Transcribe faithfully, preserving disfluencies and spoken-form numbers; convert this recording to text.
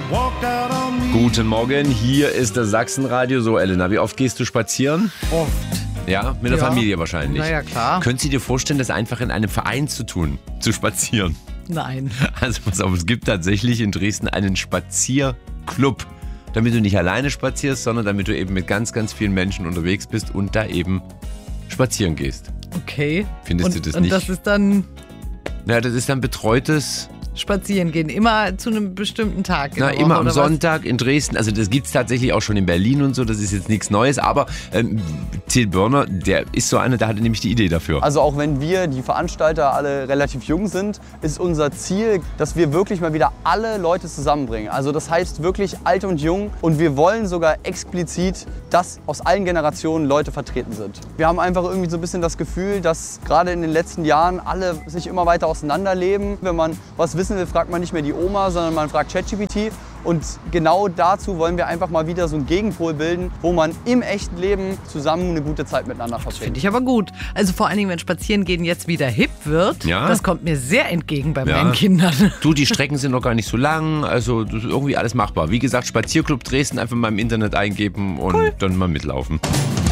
Guten Morgen, hier ist das Sachsenradio. So, Elena, wie oft gehst du spazieren? Oft. Ja, mit der Ja. Familie wahrscheinlich. Na ja, klar. Könntest du dir vorstellen, das einfach in einem Verein zu tun, zu spazieren? Nein. Also pass auf, es gibt tatsächlich in Dresden einen Spazierclub. Damit du nicht alleine spazierst, sondern damit du eben mit ganz, ganz vielen Menschen unterwegs bist und da eben spazieren gehst. Okay. Findest und, du das und nicht? Und das ist dann Ja, das ist dann betreutes... Spazieren gehen, immer zu einem bestimmten Tag. in Na, der Woche, immer am oder was? Sonntag in Dresden. Also das gibt es tatsächlich auch schon in Berlin und so. Das ist jetzt nichts Neues. Aber ähm, Till Börner, der ist so einer, der hatte nämlich die Idee dafür. Also auch wenn wir, die Veranstalter, alle relativ jung sind, ist unser Ziel, dass wir wirklich mal wieder alle Leute zusammenbringen. Also das heißt wirklich alt und jung. Und wir wollen sogar explizit, dass aus allen Generationen Leute vertreten sind. Wir haben einfach irgendwie so ein bisschen das Gefühl, dass gerade in den letzten Jahren alle sich immer weiter auseinanderleben. Wenn man was wissen will, fragt man nicht mehr die Oma, sondern man fragt ChatGPT. Und genau dazu wollen wir einfach mal wieder so einen Gegenpol bilden, wo man im echten Leben zusammen eine gute Zeit miteinander verbringt. Finde ich aber gut. Also vor allen Dingen, wenn Spazierengehen jetzt wieder hip wird, Ja. das kommt mir sehr entgegen bei Ja. meinen Kindern. Du, die Strecken sind noch gar nicht so lang. Also das ist irgendwie alles machbar. Wie gesagt, Spazierclub Dresden einfach mal im Internet eingeben und dann mal mitlaufen.